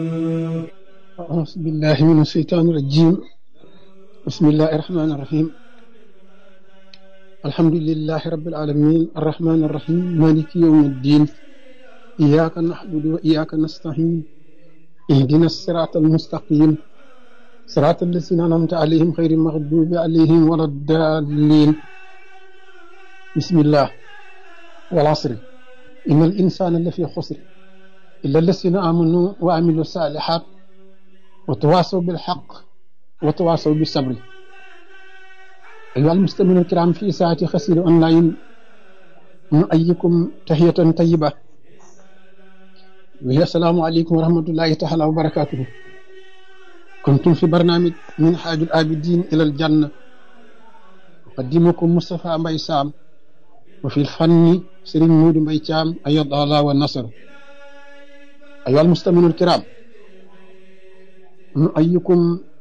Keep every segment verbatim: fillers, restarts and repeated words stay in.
أعوذ بالله من الشيطان الرجيم. بسم الله الرحمن الرحيم. الحمد لله رب العالمين الرحمن الرحيم مالك يوم الدين. إياك نعبد وإياك نستعين. اهدنا الصراط المستقيم صراط الذين أنعمت عليهم غير المغضوب عليهم ولا الضالين. بسم الله والعصر إن الإنسان لفي خسر إلا الذين آمنوا وعملوا الصالحات وتواصوا بالحق وتواصوا بالصبر. أيها المستمعون الكرام في ساعة خسير أونلاين نؤيكم تحية طيبة وهي السلام عليكم ورحمة الله تعالى وبركاته. كنتم في برنامج من حاج العابدين إلى الجنة، أقدمكم مصطفى مباي سام، وفي الفن سيرين مودو مباي تام أيض الله والنصر. أيها المستمعون الكرام نؤيكم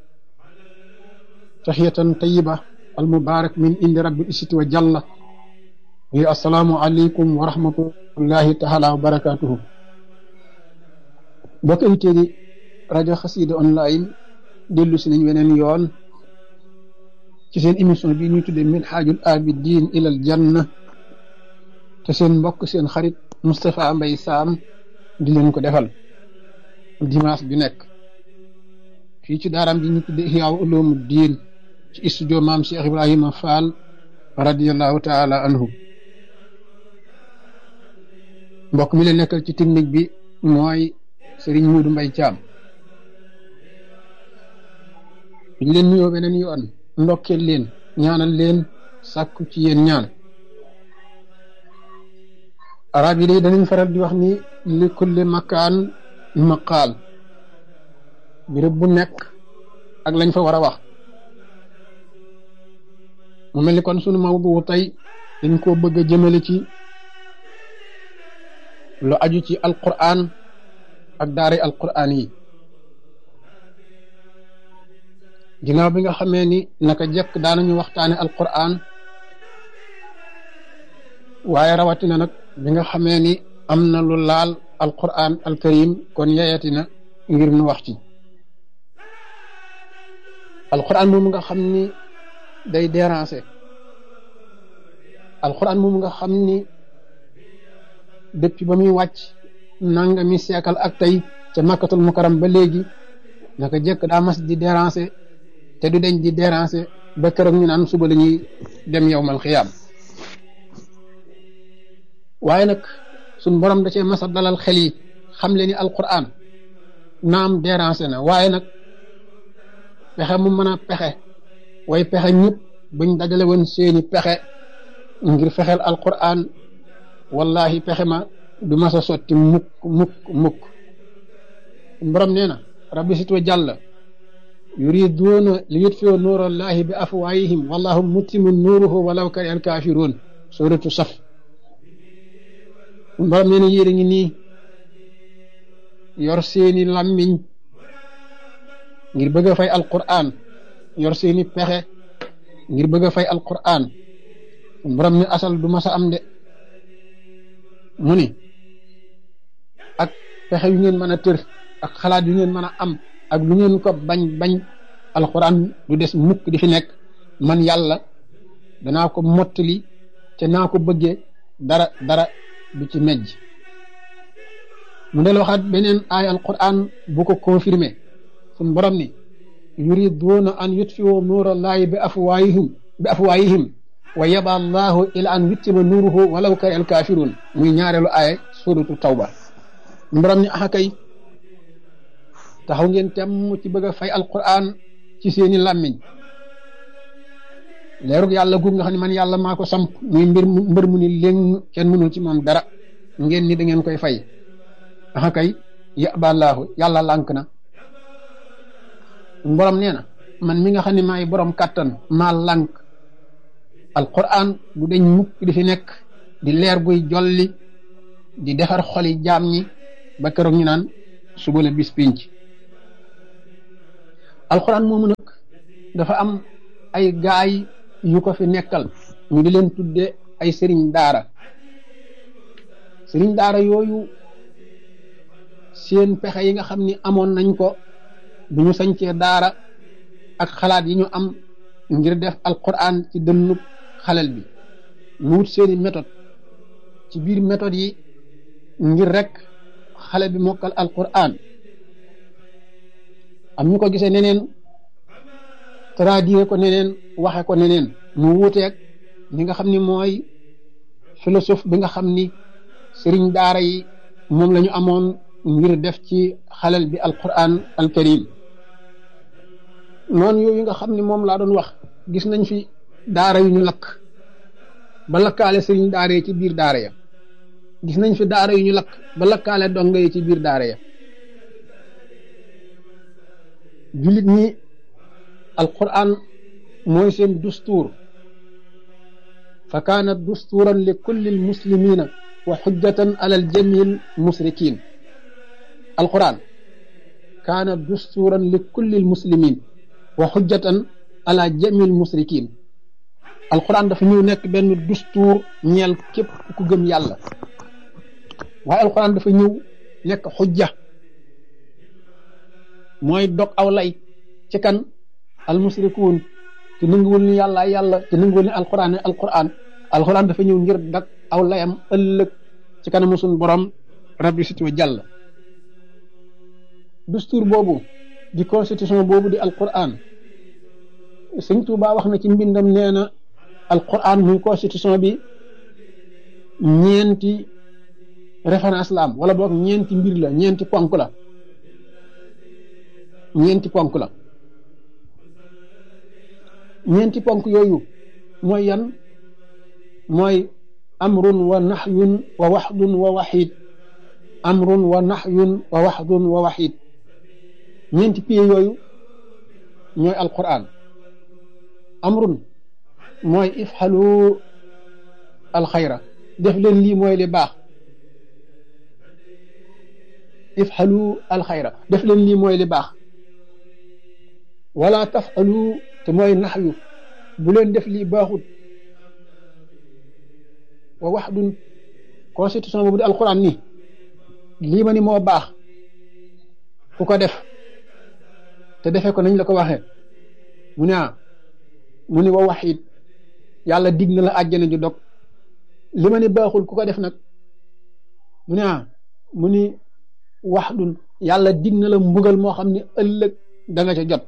تحية طيبة المبارك من عند رب العزة وجل، وهي السلام عليكم ورحمة الله تعالى وبركاته. bokk auditeurs yi rajo Xassida online dellu si nañ weneen yoon ci seen émission bi ñuy tuddee min haajul abidin ilal janna te seen mbokk seen xarit Moustapha Mbaye Sam di leen ko defal dimanche bi nekk fii ci daaraam bi ñu tuddee Ihya Ulumuddin ci studio maam Cheikh Ibrahima Fall radiyallahu taala anhu. mbokk mi leen nekkal ci technique bi mooy Serigne Modou Mbaye Thiam. bi ñu leen nuyoo beneen yoon ndokkeel leen ñaanal leen sàkku ci yéen ñaan. arab yi day danañ faral di wax ni li kulli makaan maqaal, béréb bu nekk ak lañ fa war a wax. mu mel ni kon sunu mawdu tey dañ koo bëgg a jëmale ci lu aju ci alquran ak daara alquran yi. ginnaaw bi nga xamee ni naka jekk daanañu waxtaane alquran, waaye rawatina nag bi nga xamee ni am na lu laal alquran alkarim kon yeyatina ngir nu wax ci alquran moomu nga xam ni day déranger, alquran moomu nga xam ni depuis ba muy wàcc nanga mi seekal ak tey ca makkatul mukarram ba léegi naka jekk daa mas di déranger te du deñ di déranger ba keroog ñu naan suba la ñuy dem yawmal xiyaam. waaye nag suñ borom da cee mas a dalal xel yi xam le ni alquran naam déranger na, waaye nag pexe mu mën a pexe way pexe ñëpp buñ dajale woon seeni pexe ngir fexeel alquran wallahi pexe ma du mas a sotti mukk mukk mukk. borom nee na rabbi sit wa jàlla yuriduuna li yutfiu nuurallahi bi afwaayihim wallahu mutimmu nuuruhu walaw kariha alkaafiruun, suratu saf. borom nee na yéen a ngi nii yor seeni làmmiñ ngir bëgg a fay alquran, yor seeni pexe ngir bëgg a fay alquran. borom ni asal du mas a am de. mu ni ak pexe yu ngeen mën a tër ak xalaat yu ngeen mën a am ak lu ngeen ko bañ bañ alquran du des mukk di fi nekk. man yàlla danaa ko mottali te naa ko bëggee dara dara du ci mejj. mu del waxaat beneen aay alquran bu ko confirmé suñ borom ni yuriduuna an yutfiu nuurallahi bi afwaayihim bi afwaayihim wa yaba allahu ila an yuttima nuuruhu walaw kari al kaafiruun, muy ñaareelu aaya suratu tawba. borom ni axa kay taxaw ngeen temm ci bëgg a fay alquran ci seeni làmmiñ. leerug yàlla gu nga xam ne man yàlla maa ko samp muy mbir mu mbir mu ni léng kenn mënul ci moom dara, ngeen ni da ngeen koy fay. axa kay yaba allahu yàlla lànk na. borom nee na man mi nga xam ne maay borom kàttan maa lànk alquran du dañ mukk di fi nekk di leer buy jolli di defar xoli jaam ñi ba keroog ñu naan suba la bis pinc. alquran moomu nag dafa am ay gaay yu ko fi nekkal ñu di leen tudde ay sëriñ daara. sëriñ daara yooyu seen pexe yi nga xam ni amoon nañ ko bu ñu sañcee daara ak xalaat yi ñu am ngir def alquran ci dënnub xalel bi mu wut seeni méthode ci biir méthode yi ngir rek xale bi mokkal alquran am ñu ko gisee neneen traduire ko neneen waxe ko neneen mu wuuteeg li nga xam ni mooy philosophe bi nga xam ni sëriñ daara yi moom la ñu amoon ngir def ci xalel bi alquran alkarim noonu yooyu nga xam ni moom laa doon wax gis nañ fi daara yu ñu lakk ba lakkaale sëriñ daara yi ci biir daara ya gis nañ fi daara yu ñu lakk ba lakkaale donga yi ci biir daara ya jullit ñi alquran mooy seen dustuur fa kaana dustuuran li kulli almuslimina wa xujjatan ala aljamil musrikin alquran kaana dustuuran li kulli almuslimin wa xujjatan ala jamil musrikin alquran dafa ñëw nekk benn dustuur ñeel képp ku gëm yàlla waaye alquran dafa ñëw nekk xujja mooy dog aw lay ci kan almusrikuun ci nanguwul ni yàlla yàlla ci nanguwul ni alquran alquran alquran dafa ñëw ngir dag aw layam ëllëg ci kanamu suñu borom rabbi sit wa jàll dustuur boobu di constitution boobu di alquran sëñ Tuubaa wax na ci mbindam nee na alquran muy constitution bi ñeenti référence la am wala boog ñeenti mbir la ñeenti ponk la ñeenti ponk la ñeenti ponk yooyu mooy yan mooy amrun wa nahyun wa waxdun wa waxid amrun wa nahyun wa waxdun wa waxid ñeenti pieds yooyu ñooy alquran amrun mooy ifxalu alxayra def leen lii mooy li baax ifxalu alxayra def leen lii mooy li baax wala tafalu te mooy naxyu bu leen def lii baaxut wa waxdun constitution boobu di alquran ni lii ma ni moo baax ku ko def te defee ko nañ la ko waxee mu ne ah mu ni wa waxid yàlla dig na la àjjana ju dog li ma ni baaxul ku ko def nag mu ne ah mu ni waxdun yàlla dig na la mbugal moo xam ne ëllëg da nga ca jot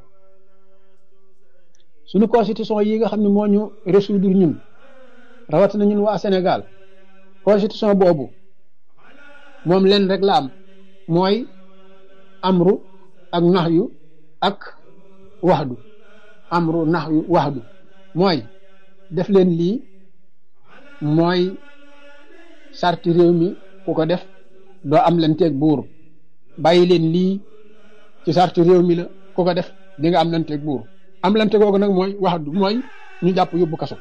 suñu constitution yi nga xam ne moo ñu résoudre ñun rawatina ñun waa Sénégal constitution boobu moom leen rek la am mooy amru ak naxyu ak waxdu amru naxyu waxdu mooy def leen lii mooy sarti réew mi ku ko def doo am leen teeg buur bàyyi leen lii ci sarti réew mi la ku ko def di nga am leen teeg buur am lante googu nag mooy waxdu mooy ñu jàpp yóbbu kaso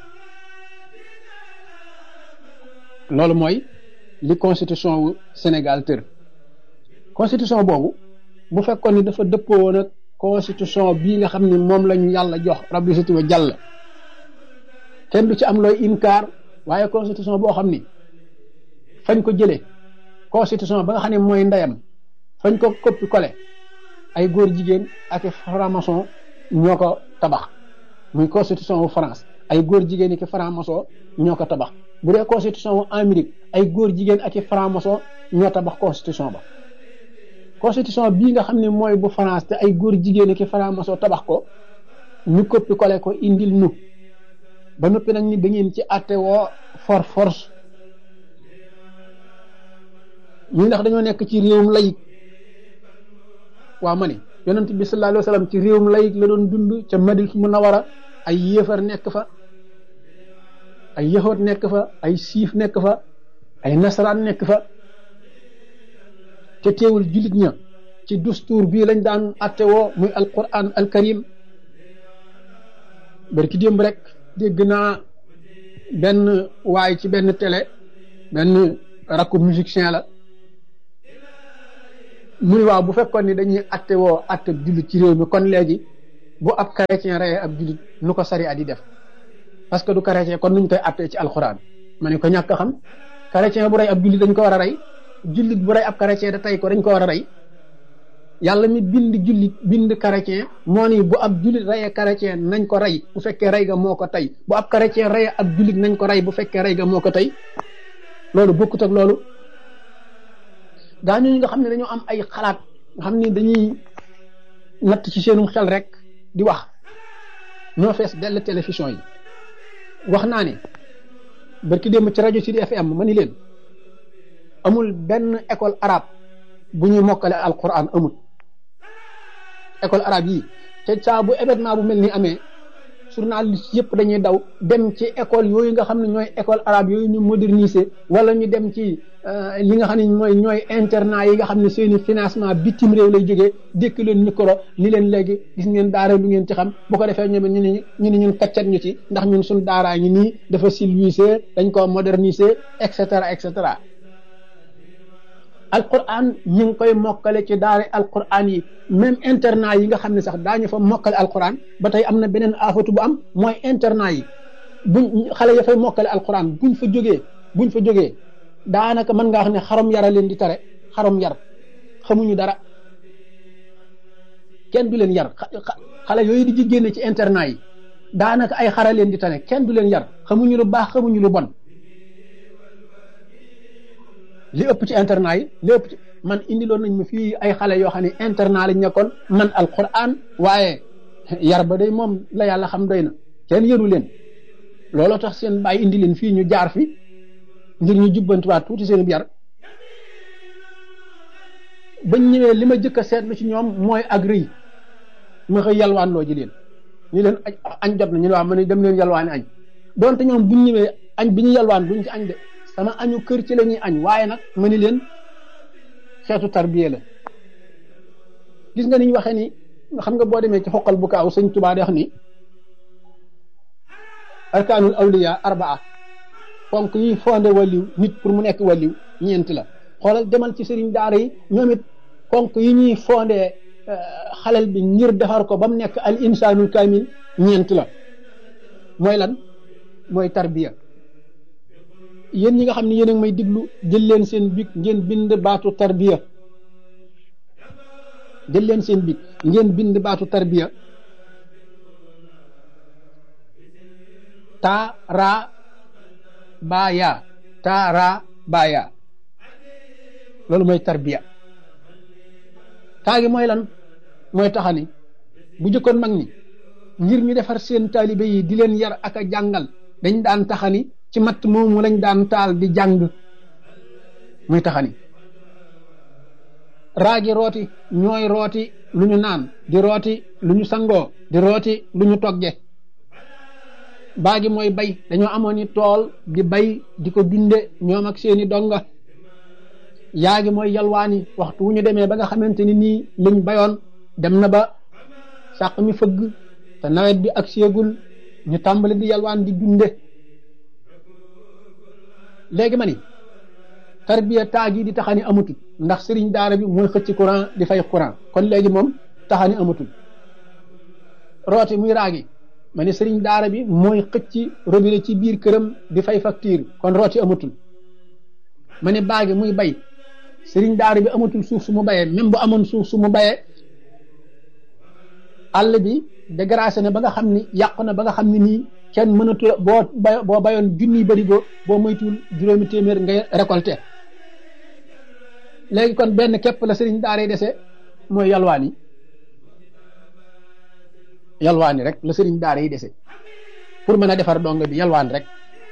loolu mooy li constitution wu Sénégal tër constitution boobu bu fekkoon ni dafa dëppoo woon ak constitution bii nga xam ne moom lañu yàlla jox rabbi siti wa jàll kenn du ci am looy inkaar waaye constitution boo xam ni fañ ko jëlee constitution ba nga xam ne mooy ndeyam fañ ko copie collé ay góor jigéen ak franc-maçon ñoo ko tabax muy constitution wu France ay góor jigéen ak franc-maçon ñoo ko tabax bu dee constitution wu Amérique ay góor jigéen ak franc-maçon ñoo tabax constitution ba constitution bii nga xam ne mooy bu France te ay góor jigéen ak franc-maçon tabax ko ñu copie collé ko indil nu ba noppi nag ni da ngeen ci àtte woo for force ñu ndax dañoo nekk ci réewum layik waaw ma ne yonent bi sallallahu alayhi wa sallam ci réewum layik la doon dund ca Madina Munawara ay yéefar nekk fa ay yahood nekk fa ay siif nekk fa ay nasaraan nekk fa te teewul jullit ña ci dustuur bii lañ daan àtte woo muy alquran alkarim barki démb rek dégg naa benn waay ci benn télé benn rakku musicien la mu ni waaw bu fekkoon ni dañuy atte woo atte jullit ci réew mi kon léegi bu ab chrétien reyee ab jullit nu ko sariya di def parce que du chrétien kon nuñ koy attee ci alxuraan ma ne ko ñàkk a xam chrétien bu rey ab jullit dañ ko war a rey jullit bu rey ab chrétien da tey ko dañ ko war a rey yàlla mi bind jullit bind chrétien moo ni bu ab jullit reyee chrétien nañ ko rey bu fekkee rey ga moo ko tey bu ab chrétien reyee ab jullit nañ ko rey bu fekkee rey ga moo ko tey loolu bokkut ak loolu gaa ñooñu nga xam ne dañoo am ay xalaat nga xam ni dañuy natt ci seenum xel rek di wax ñoo fees dell télévision yi wax naa ne barki démb ci rajo Sud F M ma ni leen amul benn école arabe bu ñuy mokkale alquran amul école arabe yi te saa bu événement bu mel ni amee journaliste yëpp dañuy daw dem ci école yooyu nga xam ne ñooy école arabe yooyu ñu moderniser wala ñu dem ci li nga xam ne mooy ñooy internat yi nga xam ne seeni financement bitim réew lay jógee dékk leen micro ni leen léegi gis ngeen daara lu ngeen ci xam bu ko defee ñoom ñu ne ñu ne ñun kaccat ñu ci ndax ñun suñ daaraa ngi nii dafa civilisé dañ ko moderniser et cetera et cetera alquran ñu ngi koy mokkale ci daara alquran yi même internat yi nga xam ne sax daañu fa mokkale alquran ba tey am na beneen afatu bu am mooy internat yi buñ xale ya fay mokkale alquran buñ fa jógee buñ fa jógee daanaka mën ngaa xam ne xarom yara leen di tare xarom yar xamuñu dara kenn du leen yar xale yooyu di génne ci internat yi daanaka ay xara leen di tane kenn du leen yar xamuñu lu baax xamuñu lu bon li ëpp ci internat yi li ëpp ci man indiloon nañ ma fii ay xale yoo xam ne internat lañ nekkoon man alquran waaye yar ba day moom la yàlla xam doy na kenn yëru leen looloo tax seen bàyyi indi leen fii ñu jaar fi ngir ñu jubbantiwaat tuuti seen yar bañ ñëwee li ma jëkk a seetlu ci ñoom mooy ak rëy ma xëy yalwaan loo ji leen ñu leen añ jot na ñu ne waaw ma ne dem leen yalwaani añ donte ñoom buñ ñëwee añ bi ñu yalwaan duñ ci añ de sama añu kër ci la ñuy añ waaye nag ma ni leen xeetu tarbiya la gis nga ni ñu waxee ni xam nga boo demee ci xoqal bu kaaw sëñ Tuubaa di wax ni arkaanul awliya arbaa fonk yi fondé waliw nit pour mu nekk waliw ñeent la xoolal demal ci sëriñ daara yi ñoom it fonk yi ñuy fondé xalal bi ngir defar ko ba mu nekk al insaanul kaamil ñeent la mooy lan mooy tarbiya yéen ñi nga xam ne yéen a ngi may diglu jël leen seen bic ngeen bind baatu tarbiya jël leen seen bic ngeen bind baatu tarbiya ta ra baaya ta ra baaya loolu mooy tarbiya taa gi mooy lan mooy taxani bu jëkkoon mag ñi ngir ñu defar seen taalibe yi di leen yar ak a jàngal dañ daan taxani ci matt moomu lañ daan taal di jàng muy taxani raagi rooti ñooy rooti lu ñu naan di rooti lu ñu sangoo di rooti lu ñu togge baagi mooy bay dañoo amoon ni tool di bay di ko dunde ñoom ak seeni donga yaagi mooy yalwaani waxtu wu ñu demee ba nga xamante ni nii liñ bayoon dem na ba sàq mi fëgg te nawet bi ak seegul ñu tàmbali di yalwaan di dunde léegi ma ni tarbiya taag yi di taxani amatul ndax sëriñ daara bi mooy xëcc courant di fay courant kon léegi moom taxani amatul rooti muy raagi ma ni sëriñ daara bi mooy xëcc robinet ci biir këram di fay facture kon rooti amatul ma ni baagi muy bay sëriñ daara bi amatul suuf su mu bayee même bu amoon suuf su mu bayee àll bi dégracé na ba nga xam ni yàqu na ba nga xam ni nii kenn mënatu boo bay boo bayoon junniy barigo boo moytuwul juróomi téeméer ngay récolté léegi kon benn képp la sëriñ daara yi dese mooy yalwaan yi yalwaan yi rek la sëriñ daara yi dese pour mën a defar donga bi yalwaan rek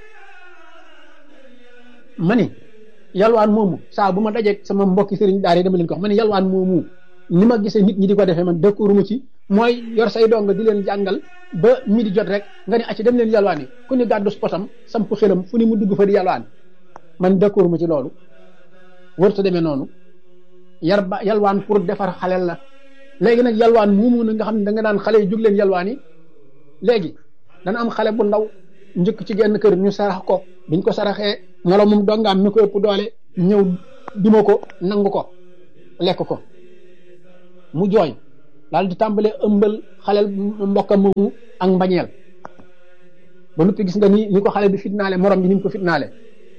ma ni yalwaan moomu saa bu ma dajeeg sama mbokki sëriñ daara yi dama leen ko wax ma ni yalwaan moomu ni ma gisee nit ñi di ko defee man dëkkuuru ma ci mooy yor say donga di leen jàngal ba midi jot rek nga ne acci dem leen yalwaan yi ku ni gàddu spotam samp xelam fu ni mu dugg fa di yalwaan man dëkkuuru ma ci loolu warta demee noonu yar ba yalwaan pour defar xalel la léegi nag yalwaan moomu na nga xam ne da nga naan xale yi jóg leen yalwaan yi léegi dana am xale bu ndaw njëkk ci genn kër ñu sarax ko biñ ko saraxee molo moom dongaam mi ko ëpp doole ñëw duma ko nangu ko lekk ko mu jooy daal di tàmbalee ëmbal xalel mbokkam moomu ak mbañeel ba noppi gis nga ni ni ko xale bi fitnaale morom bi ni mu ko fitnaale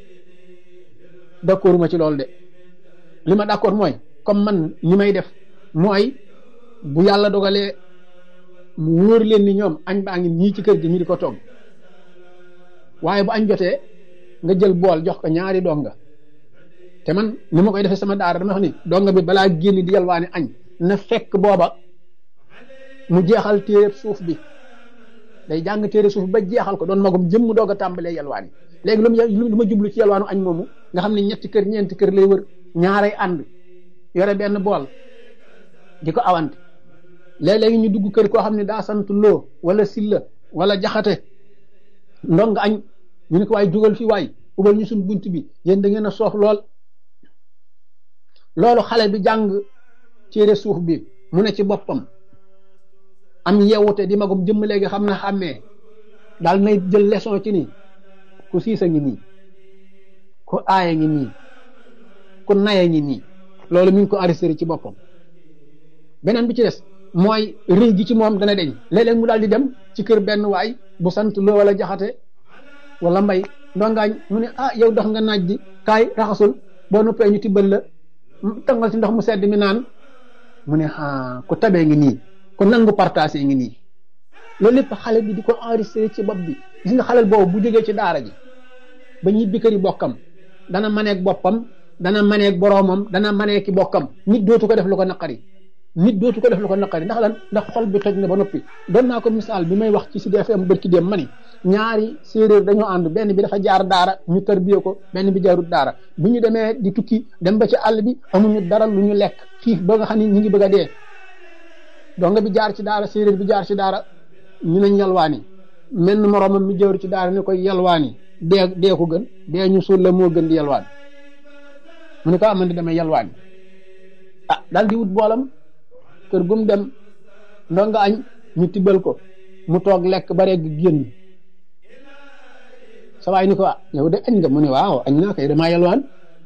d'accord ma ci loolu de li ma d'accord mooy comme man ñi may def mooy bu yàlla dogalee mu wóor leen ni ñoom añ baa ngi nii ci kër gi ñu di ko togg waaye bu añ jotee nga jël bool jox ko ñaari donga te man ni ma koy defee sama daara dama wax ni donga bi balaa génn di yalwaani añ na fekk booba mu jeexal téere suuf bi day jàng téere suuf ba jeexal ko doon magum jëm mu doog a tàmbalee yalwaani léegi lu mu lu ma jublu ci yalwaanu añ moomu nga xam ne ñetti kër ñeenti kër lay wër ñaaray ànd yore benn bool di ko awante léeg-léegi ñu dugg kër koo xam ne daa sant loo wala silla wala jaxate ndong añ ñu ne ko waay jógal fi waay ubal ñu suñ bunt bi yéen da ngeen a soof lool loolu xale bi jàng téere suuf bi mu ne ci boppam am yeewute di magum jëmm léegi xam na xàmmee daal nay jël leçon ci nii ku siisa ngi nii ku aaya ngi nii ku naya ngi nii loolu mi ngi ko enregistré ci boppam beneen bi ci des mooy rëy gi ci moom dana deñ léeg-léeg mu daal di dem ci kër benn waay bu sant loo wala jaxate wala mbay ndongaañ mu ne ah yow dox nga naaj di kaay raxasul boo noppee ñu tibbal la tangal ci ndox mu sedd mi naan mu ne ah ku tabee ngi nii ku nangu partagé ngi nii loolu lépp xale bi di ko enregistré ci bopp bi gis nga xale boobu bu jógee ci daara ji ba ñibbi kër yi bokkam dana maneeg boppam dana maneeg boroomam dana maneeg ki bokkam nit dootu ko def lu ko naqari nit dootu ko def lu ko naqari ndax lan ndax xol bi toj na ba noppi doon naa ko misaal bi may wax ci Sud F M bërki dem ma ni ñaari séeréer dañoo ànd benn bi dafa jaar daara ñu tarbiye ko benn bi jaarut daara bu ñu demee di tukki dem ba ci àll bi amuñu dara lu ñu lekk xiif ba nga xam ne ñu ngi bëgg a dee donga bi jaar ci daara séeréer bi jaar ci daara ñu nañ yalwaani menn moroomam mi jawru ci daara ni koy yalwaani dee dee ko gën dee ñu suul la moo gën di yalwaan mu ne ko amandi damay yalwaani ah daal di wut boolam kër gum dem ndonga añ ñu tibbal ko mu toog lekk ba regg génn sa waay ni ko ah yow de añ nga mu ne waaw añ naa koy damaa yalwaan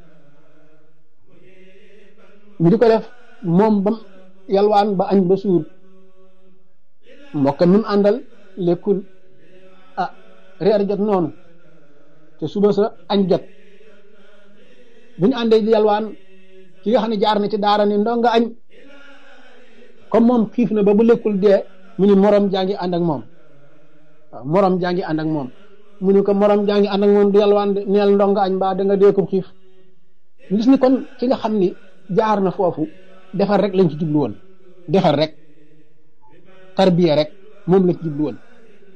ñu di ko def moom ba yalwaan ba añ ba suur mbokk mi mu àndal lekkul ah reer jot noonu te suba sa añ jot bu ñu àndee di yalwaan ki nga xam ne jaar na ci daara ni ndonga añ comme moom xiif na ba bu lekkul dee mu ni morom jaa ngi ànd ak moom waaw morom jaa ngi ànd ak moom mu ni ko morom jaa ngi ànd ak moom di yalwaan de neel ndonga añ mbaa da nga dee ko xiif gis ni kon ki nga xam ni jaar na foofu defar rek lañ ci jublu woon defar rek tarbiya rek moom la ci jublu woon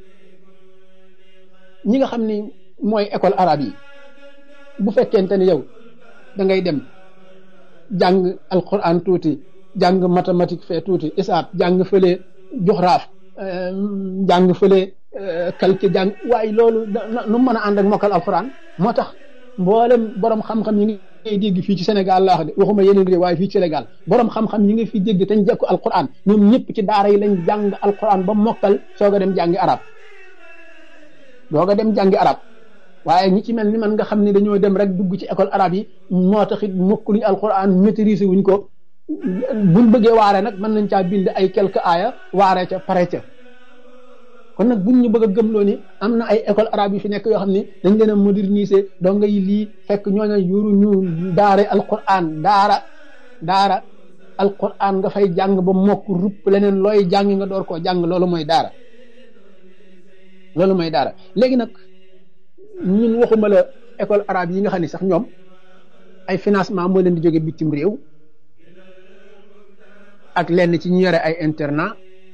ñi nga xam ni mooy école arabe yi bu fekkente ni yow da ngay dem jàng alquran tuuti jàng mathématique fee tuuti isaab jàng fële joxraaf jàng fële calcul jàng waaye loolu nu mën a ànd ak mokkal alquran moo tax mboolem borom xam-xam yi ngay dégg fii ci Sénégal laa wax de waxuma yeneen réew waaye fii ci Sénégal borom xam-xam yi nga fi dégg te ñu jekku alquran ñoom ñëpp ci daara yi lañ jàng alquran ba mokkal soog a dem jàngi arab soog a dem jàngi arab waaye ñi ci mel ni man nga xam ne dañoo dem rek dugg ci école arabe yi moo taxit mokkuluñ alquran maîtriser wuñ ko buñ bëggee waare nag mën nañ caa bind ay quelques aaya waare ca pare ca kon nag buñ ñu bëgg a gëmloo ni am na ay école arabe yi fi nekk yoo xam ni dañ leen a moderniser donc ngay lii fekk ñooñu yoru ñu daara alquran daara daara alquran nga fay jàng ba mokk rupp leneen looy jàng nga door koo jàng loolu mooy daara loolu mooy daara léegi nag ñun waxuma la école arabe yi nga xam ne sax ñoom ay financement moo leen di jóge bitim réew ak lenn ci ñu yore ay internat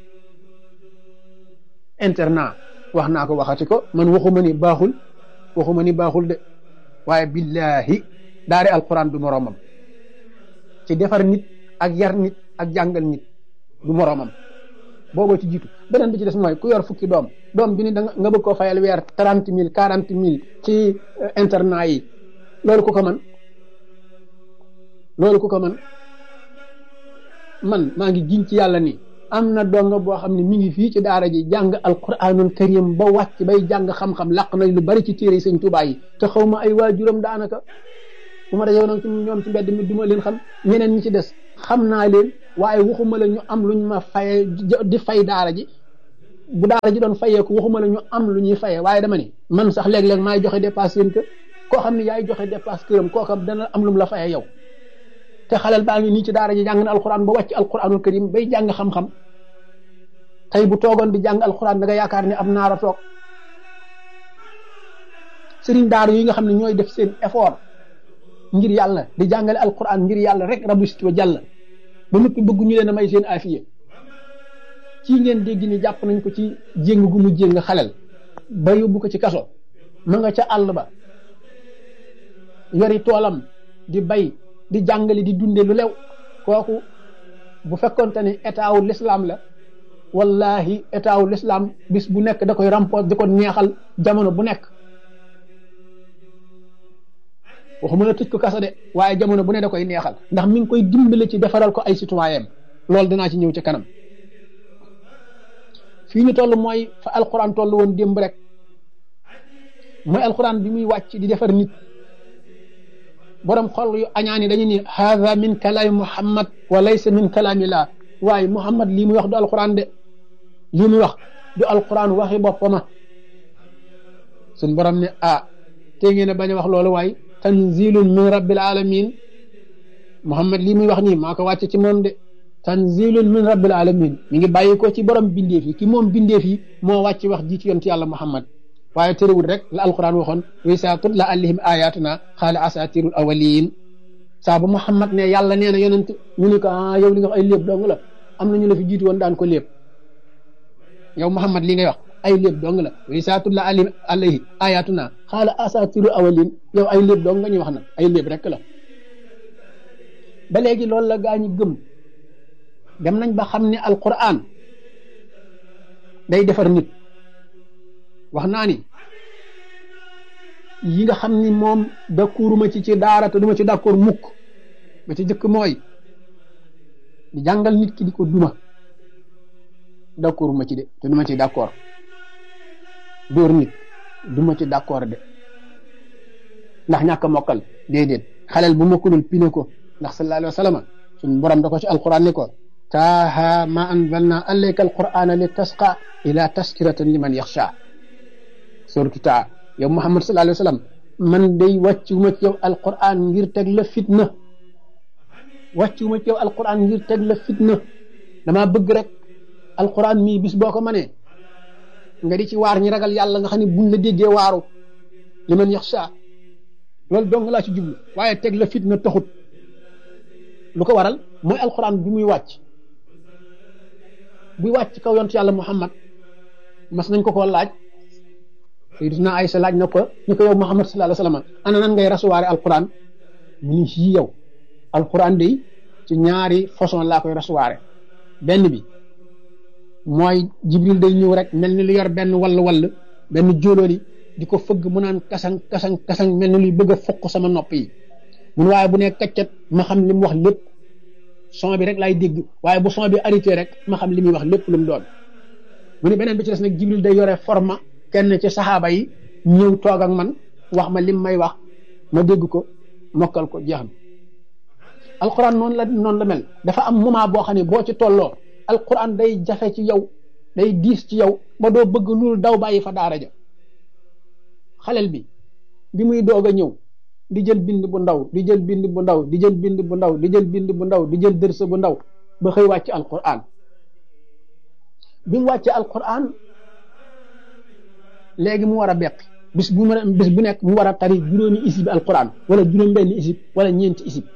internat wax naa ko waxati ko man waxuma ni baaxul waxuma ni baaxul de waaye billahi daare alquran du moroomam ci defar nit ak yar nit ak jàngal nit du moroomam booboo ci jiitu beneen bi ci des mooy ku yor fukki doom doom bi ni da nga bëgg koo fayal weer trente mille quarante mille ci internat yi loolu ku ko man loolu ku ko man man maa ngi giñ ci yàlla ni am na donga boo xam ne mi ngi fii ci daara ji jàng alquranul karim ba wàcc bay jàng xam-xam làq nañ lu bari ci téere sëñ Tuubaa yi te xaw ma ay waajuram daanaka bu ma dajee nag ci ñoom ci mbedd mi du ma leen xam ñeneen ñi ci des xam naa leen waaye waxuma la ñu am luñ ma faye di fay daara ji bu daara ji doon fayee ko waxuma la ñu am lu ñuy fayee waaye dama ni man sax léeg-léeg maay joxe dépasse seen kër koo xam ne yaay joxe dépasse këram kooka dana am lu mu la fayee yow te xalal baa ngi nii ci daara ji jàng na alquran ba wàcc alquranul karim bay jàng xam-xam tey bu toogoon di jàng alquran da nga yaakaar ne am naara toog sëriñ daara yi nga xam ne ñooy def seen effort ngir yàlla di jàngale alquran ngir yàlla rek rabbi sit wa jàll ba noppi bëgg ñu leen a may seen afiya kii ngeen dégg ni jàpp nañ ko ci jéng gu mu jéng xalel ba yóbbu ko ci kaso ma nga ca àll ba yori toolam di bay di jàngale di dunde lu lew kooku bu fekkonte ne état wu l'islam la wallahi état wu l'islam bis bu nekk da koy remporter di ko neexal jamono bu nekk waxuma la tëj ko kaso de waaye jamono bu ne da koy neexal ndax mi ngi koy dimbale ci defaral ko ay citoyen loolu dinaa ci ñëw ci kanam fii ñu toll mooy fa alquran toll woon démb rek mooy alquran bi muy wàcc di defar nit borom xol yu añaani dañu ni hadha min kalaami muhammad wa laysa min kalaami laa waaye muhammad lii muy wax du alquran de lii muy wax du alquran waxi boppama suñ borom ne ah te ngeen a bañ a wax loolu waaye tanzilun min rabbil alamin muhammad lii muy wax nii maa ko wàcc ci moom de tanzilun min rabbil alamin mi ngi bàyyi ko ci borom bindeef yi ki moom bindeef yi moo wàcc wax ji ci yonent yàlla muhammad waaye tërëwul rek la alquran waxoon wa izaa tutla alayhim ayatuna qaala asatirul awwalin saa bu muhammad ne yàlla nee na yonent ñu ne ko ah yow li nga wax ay léeb dong la am na ñu la fi jiitu woon daan ko léeb yow muhammad li ngay wax ay léeb dong la wa izaa tutla alayhim ayatuna qaala asatirul awwalin yow ay léeb dong nga ñuy wax nag ay léeb rek la ba léegi loolu la gaa ñi gëm dem nañ ba xam ne alquran day defar nit wax naa ni yi nga xam ni moom d'accorduma ci ci daara te duma ci d'accord mukk ba ci jëkk mooy di jàngal nit ki di ko duma d'accorduma ci de te duma ci d'accord dóor nit duma ci d'accord de ndax ñàkk a mokkal déedéet xaleel bu mokkalul pine ko ndax sallallahu alayhi wa sallam suñu borom da ko ci alquran ni ko taaha ma anzalna alayka alqur'ana li tasqa ila taskiratan liman yaxsha suratu taa yow muhammad sallallahu alayhi wa sallam man day wàccuma ci yow alquran ngir teg la fitna wàccuma ci yow alquran ngir teg la fitna damaa bëgg rek alquran mii bis boo ko mënee nga di ci waar ñi ragal yàlla nga xam ne buñ la déggee waaru liman yaxsha loolu dong laa ci jublu waaye teg la fitna taxut lu ko waral mooy alquran bi muy wàcc buy wàcc kaw yonent yàlla muhammad mas nañ ko koo laaj Sayyidina Aysa laaj na ko ñu ko yow muhammad sallallahu alayhi wa sallam ana nan ngay rasuwaare alquran mu ni sii yow alquran day ci ñaari façon laa koy rasuwaare benn bi mooy jibril day ñëw rek mel ni lu yor benn wall wall benn jóolóoli di ko fëgg mu naan kasang kasang kasang mel ni luy bëgg a fokk sama nopp yi mun waaye bu ne kaccat ma xam li mu wax lépp son bi rek laay dégg waaye bu son bi arrêté rek ma xam li muy wax lépp lu mu doon mu ne beneen bi ci des nag jibril day yore forma kenn ci saxaaba yi ñëw toog ak man wax ma lim may wax ma dégg ko mokkal ko jeex na alquran noonu la noonu la mel dafa am moment boo xam ne boo ci tolloo alquran day jafe ci yow day diis ci yow ba doo bëgg loolu daw bàyyi fa daara ja xalel bi bi muy doog a ñëw di jël bind bu ndaw di jël bind bu ndaw di jël bind bu ndaw di jël bind bu ndaw di jël dërsa bu ndaw ba xëy wàcc alquran bi mu wàccee alquran léegi mu war a beqi bis bu bis bu nekk mu war a tari juróomi isib alquran wala juróom benn isib wala ñeenti isib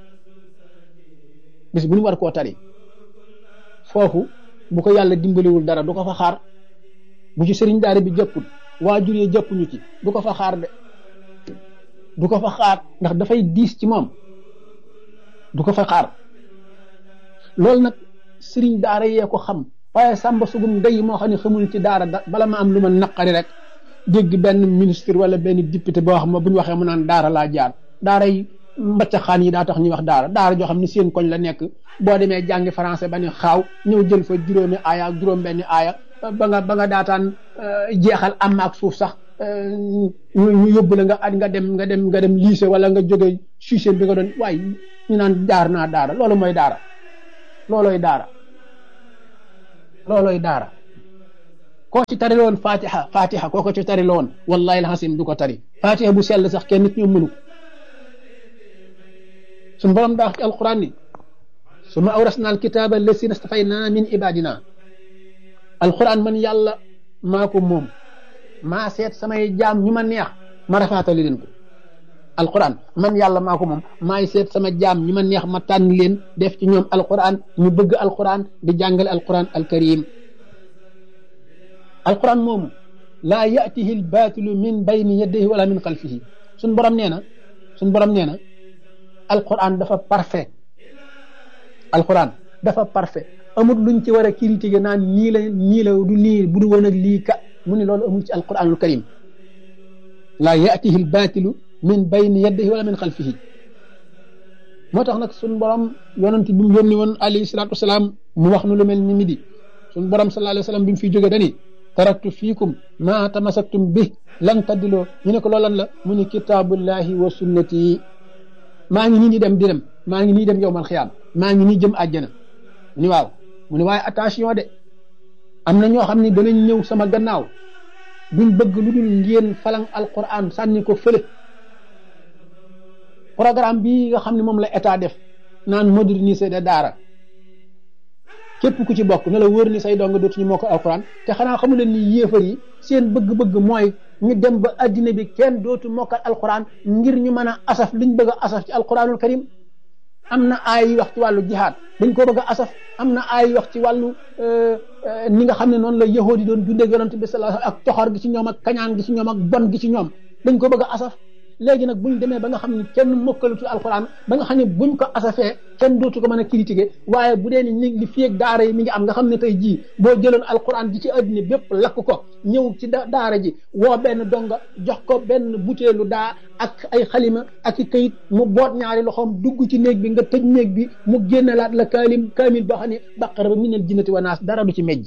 bis bu ñu war koo tari foofu bu ko yàlla dimbaliwul dara du ko fa xaar bu ci sëriñ daara bi jëppul waajur yi jëppuñu ci du ko fa xaar de du ko fa xaar ndax dafay diis ci moom du ko fa xaar loolu nag sëriñ daara yee ko xam waaye sàmba sugum ndey moo xam ne xamul ci daara bala ma am lu ma naqari rek dégg benn ministre wala benn député boo xam ne bu ñu waxee mu naan daara laa jaar daara yi mbacca xaan yi daa tax ñuy wax daara daara joo xam ne seen koñ la nekk boo demee jàngi français ba ne xaaw ñëw jël fa juróomi aaya ak juróom benni aaya ba nga ba nga daataan jeexal am ak suuf sax ñu yóbbu la nga at nga dem nga dem nga dem lycée wala nga jóge suiseen bi nga doon waaye ñu naan jaar naa daara loolu mooy daara loolooy daara loolooy daara koo ci tari loon fatiha fatiha koo ko ci tari loon wallahi alhasim du ko tari fatiha bu sell sax kenn nit ñoom mënu suñu borom daa wax ci alquran ni summa awrasna alkitaba allasina stafayna min ibadina alquran man yàlla maa ko moom maa seet samay jaam ñu ma neex ma rafaatali leen ko alquran man yàlla maa ko moom maay seet sama jaam ñu ma neex ma tànn leen def ci ñoom alquran ñu bëgg alquran di jàngale alquran alkarim alquran moomu laa yatihi albaatilu min bayni yadayhi wala min xalfihi suñ borom nee na suñ borom nee na alquran dafa parfait alquran dafa parfait amul luñ ci war a critiquer naan nii la nii la du nii bu du woon ak lii ka mu ne loolu amul ci alquranul karim laa yatihi albaatilu min bayni yadayhi wala min xalfihi moo tax nag suñ borom yonent bi mu yónni woon alayhi salaatu wasalaam mu wax nu lu mel ni midi suñ borom sallallahu alayhi wa sallam bi mu fiy jóge dani taraktu fiikum ma tamasaktum bi lan taddiloo ñu ne ko loolan la mu ni kitaabullahi wa sunnati maa ngi nii di dem di dem maa ngi nii dem yowmal xiyaam maa ngi nii jëm àjjana mu ni waaw mu ni waaye attention de am na ñoo xam ne danañ ñëw sama gannaaw duñ bëgg lu dul ngeen falang alquran sànni ko fële programme bii nga xam ne moom la état def naan moderniser de daara képp ku ci bokk na la wóor ni say dong dootuñu moo ko alquran te xanaa xamu leen ni yéefar yi seen bëgg-bëgg mooy ñu dem ba addina bi kenn dootu mokkal alquran ngir ñu mën a asaf liñ bëgg a asaf ci alquranul karim am na aay yi wax ci wàllu jihaad dañ ko bëgg a asaf am na aay yi wax ci wàllu ni nga xam ne noonu la yahood yi doon dundee yonent bi sallallahu alayhi wasallam ak toxor gi ci ñoom ak kañaan gi ci ñoom ak bon gi ci ñoom dañ ko bëgg a asaf léegi nag buñ demee ba nga xam ne kenn mokkalutu alquran ba nga xam ne buñ ko asafee kenn dootu ko mën a critiquer waaye bu dee ni li fii ak daara yi mi ngi am nga xam ne tey jii boo jëloon alquran ji ci àddina bépp lakk ko ñëw ci daara ji woo benn donga jox ko benn butéelu daa ak ay xalima ak i kayit mu boot ñaari loxoom dugg ci néeg bi nga tëj néeg bi mu génnalaat la kaalim kaamil boo xam ne baqara ba minal jinnati wa naas dara du ci mejj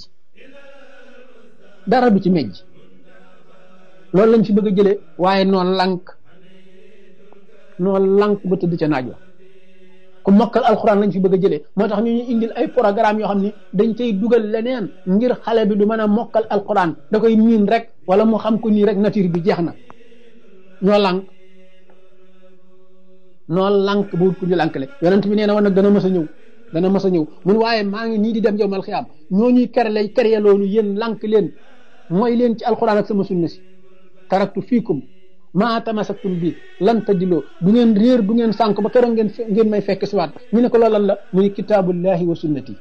dara du ci mejj loolu lañ fi bëgg a jëlee waaye noonu lank noonu lank ba tëdd ca naaj wa ku mokkal alxuraan lañ fi bëgg a jëlee moo tax ñu ñu indil ay programme yoo xam ni dañ cay dugal leneen ngir xale bi du mën a mokkal alxuraan da koy miin rek wala mu xam ko nii rek nature bi jeex na ñoo lank noo lank bu wut ku ñu lankale yonent bi nee na woon nag dana mës a ñëw dana mës a ñëw mun waaye maa ngi nii di dem yowmal xiyaam ñoo ñuy kerle kerye loolu yéen lank leen mooy leen ci alxuraan ak sama sunna si taraktu fiikum maa tamasaktum bi lan tadiloo du ngeen réer du ngeen sànk ba keroog ngeen ngeen may fekk si waat ñu ne ko loolu lan la mu ni kitaabullahi wa sunnati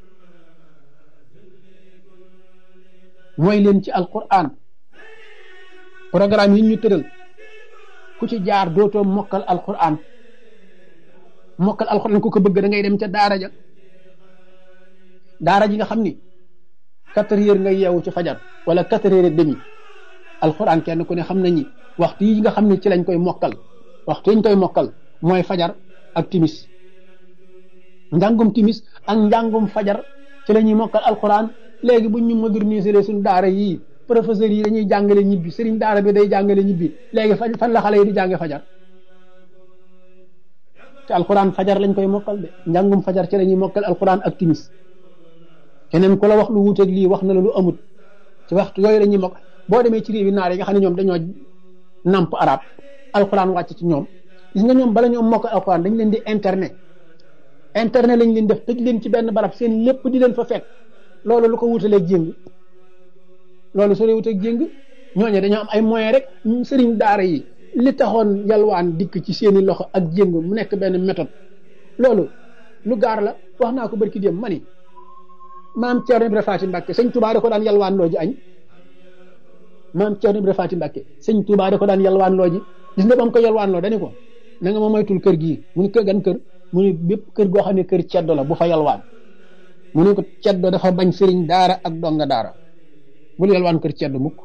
mooy leen ci alquran programme yi ñu tëral ku ci jaar dootoo mokkal alquran mokkal alquran ku ko bëgg da ngay dem ca daara ja daara ji nga xam ni quatre heures nga yeewu ci fajar wala quatre heures et demi alquran kenn ku ne xam nañi waxtu yi nga xam ne ci lañ koy mokkal waxtu yi ñu koy mokkal mooy fajar ak timis njàngum timis ak njàngum fajar ci la ñuy mokkal alquran léegi buñ ñu moderniser suñu daara yii professeurs yi dañuy jàngale ñibbi sëriñ daara bi day jàngale ñibbi léegi fan fan la xale yi di jànge fajar te alquran fajar lañ koy mokkal de njàngum fajar ci la ñuy mokkal alquran ak timis keneen ku la wax lu wuuteeg lii wax na la lu amut ci waxtu yooyu la ñuy mokk boo demee ci réew yi naar yi nga xam ne ñoom dañoo namp arab alquran wàcc ci ñoom gis nga ñoom bala ñoom mokkal alquran dañ leen di internet internet lañ leen def tëj leen ci benn barab seen lépp di leen fa fekk loolu lu ko wutalee jéng loolu soo dee wuteeg jéng ñooñu dañoo am ay moyens rek sëriñ daara yi li taxoon yalwaan dikk ci seeni loxo ak jéng mu nekk benn méthode loolu lu gaar la wax naa ko barki dem ma ni maam Thierno Ibrahima Faty Mbacke sëñ Touba da ko daan yalwaan loo ji añ maam Thierno Ibrahima Faty Mbacke sëñ Touba da ko daan yalwaan loo ji gis nga ba mu ko yalwaan loo dani ko na nga ma moytul kër gii mu ni kër gan kër mu ni bépp kër goo xam ne kër ceddo la bu fa yalwaan mu ne ko ceddo dafa bañ sëriñ daara ak donga daara bul yalwaan kër ceddo mukk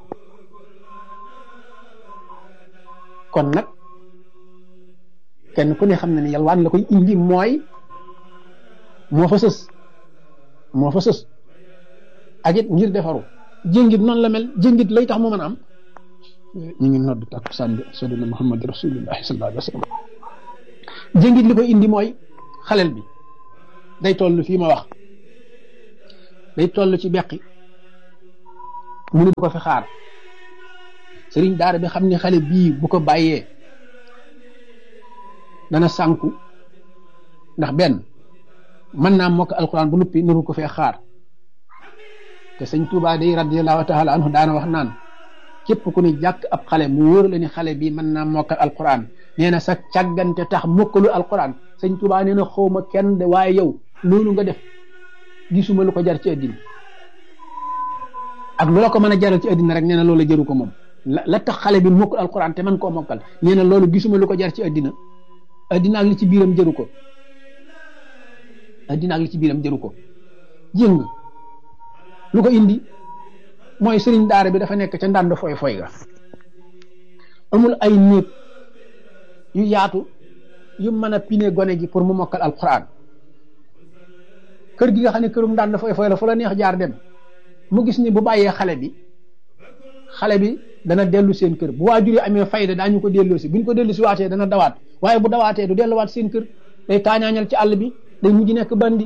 kon nag kenn ku ne xam na ne yalwaan la koy indi mooy moo fa sës moo fa sës ak it ngir defaru jéngit noonu la mel jéngit lay tax mu mën a am ñu ngi nodd takkusaan bi sadina Muhammad rasulullahi sallallahu alayhi wa sallam jéngit li koy indi mooy xalel bi day toll fii ma wax day toll ci beqi mu ne bu ko fi xaar sëriñ daara bi xam ne xale bii bu ko bàyyee dana sànku ndax benn mën naa mokk alquran bu nuppi nuru ko fee xaar te sëñ Tuubaa day radiyallahu taala anhu daana wax naan képp ku ni jàkk ab xale mu wóor la ni xale bi mën naa mokkal alquran nee na sa càggante tax mokkalu alquran sëñ Tuubaa nee na xawma kenn de waaye yow loolu nga def gisuma lu ko jar ci àddina ak lu la ko mën a jaral ci àddina rek nee na loolu jëru ko moom la la tax xale bi mokkul alquran te man koo mokkal nee na loolu gisuma lu ko jar ci àddina àddina ak li ci biiram jëru ko àddina ak li ci biiram jëru ko jéng lu ko indi mooy sëriñ daara bi dafa nekk ca ndànd foy foy ga amul ay néeg yu yaatu yu mën a pine gone gi pour mu mokkal alquran kër gi nga xam ne kërum ndànd foy foy la fu la neex jaar dem mu gis ni bu bàyyee xale bi xale bi dana dellu seen kër bu waajur yi amee fayda daañu ko delloo si buñ ko dellu si waatee dana dawaat waaye bu dawaatee du delluwaat seen kër day taañaañal ci àll bi day mujj nekk bandi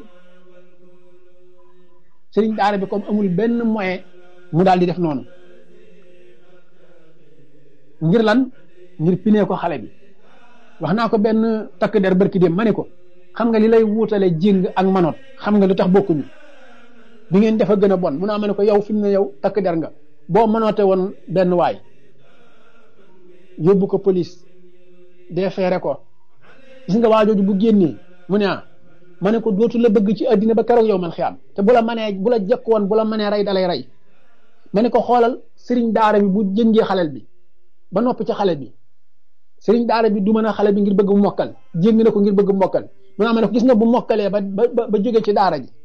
sëriñ daara bi comme amul benn moyen mu daal di def noonu ngir lan ngir pinee ko xale bi wax naa ko benn takk der barki dem ma ne ko xam nga li lay wuutale jéng ak manoot xam nga lu tax bokkuñu bi ngeen defa gën a bon mun naa ma ne ko yow fi mu ne yow takk der nga boo mënoote woon benn waay yóbbu ko police defeere ko gis nga waajooju bu génnee mu ne ah ma ne ko dootu la bëgg ci àddina ba keroog yow man xiyaam te bu la manee bu la jëkk woon bu la manee rey dalay rey ma ne ko xoolal sëriñ daara bi bu jëngee xalel bi ba noppi ci xale bi sëriñ daara bi du mën a xale bi ngir bëgg mu mokkal jéng na ko ngir bëgg mu mokkal mu naa ma ne ko gis nga bu mokkalee ba ba ba jóge ci daara ji